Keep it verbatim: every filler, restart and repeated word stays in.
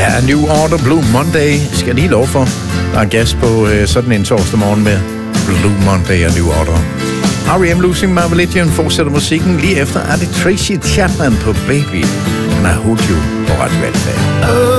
Ja, A New Order, Blue Monday, skal jeg lige lov for. Der er gas på øh, sådan en torsdag morgen med Blue Monday og New Order. R E M Losing My Religion fortsætter musikken. Lige efter er det Tracy Chapman på Baby. And I Hold You på Radio Alfa.